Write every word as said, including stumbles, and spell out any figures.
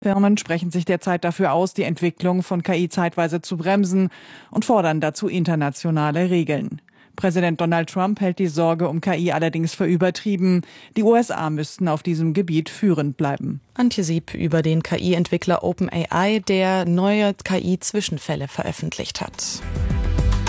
Firmen sprechen sich derzeit dafür aus, die Entwicklung von K I zeitweise zu bremsen und fordern dazu internationale Regeln. Präsident Donald Trump hält die Sorge um K I allerdings für übertrieben. Die U S A müssten auf diesem Gebiet führend bleiben. Antje Sieb über den K I-Entwickler OpenAI, der neue K I-Zwischenfälle veröffentlicht hat.